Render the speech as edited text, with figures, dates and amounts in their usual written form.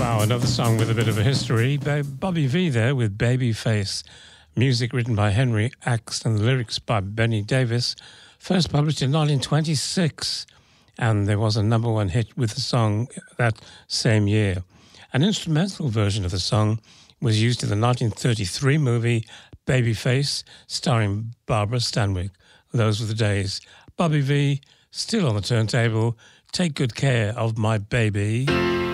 Wow, another song with a bit of a history. Bobby V there with Babyface. Music written by Henry Axton and the lyrics by Benny Davis. First published in 1926. And there was a number one hit with the song that same year. An instrumental version of the song was used in the 1933 movie Babyface, starring Barbara Stanwyck. Those were the days. Bobby V, still on the turntable. Take good care of my baby.